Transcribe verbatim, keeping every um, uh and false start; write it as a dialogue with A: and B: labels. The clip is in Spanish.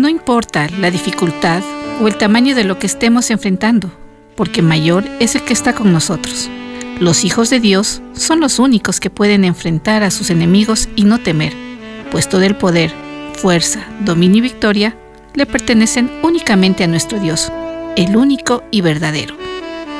A: No importa la dificultad o el tamaño de lo que estemos enfrentando, porque mayor es el que está con nosotros. Los hijos de Dios son los únicos que pueden enfrentar a sus enemigos y no temer, pues todo el poder, fuerza, dominio y victoria le pertenecen únicamente a nuestro Dios, el único y verdadero.